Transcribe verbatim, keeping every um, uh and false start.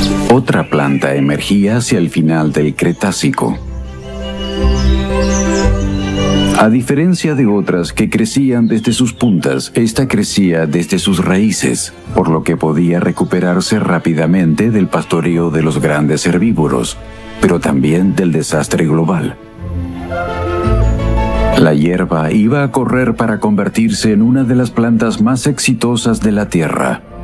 Otra planta emergía hacia el final del Cretácico. A diferencia de otras que crecían desde sus puntas, esta crecía desde sus raíces, por lo que podía recuperarse rápidamente del pastoreo de los grandes herbívoros, pero también del desastre global. La hierba iba a correr para convertirse en una de las plantas más exitosas de la Tierra.